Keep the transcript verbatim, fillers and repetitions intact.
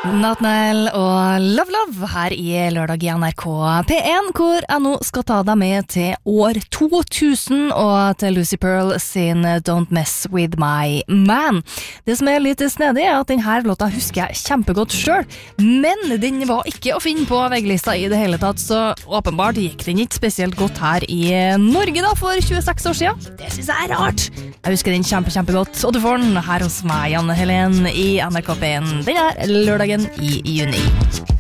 Nattnell og Love Love her i lørdag i N R K P en, hvor jeg nå skal ta deg med til år to tusen og til Lucy Pearl sin Don't Mess With My Man. Det som er litt snedig er at denne låta husker jeg kjempegodt selv, men den var ikke å finne på vegglista i det hele tatt, så åpenbart gikk den ikke spesielt godt her i Norge da for tjueseks år siden. Det synes jeg er rart. Jeg husker den kjempe, kjempegodt, og du får den her hos meg, Janne Helen, i N R K P en. Den er lørdagen i juni.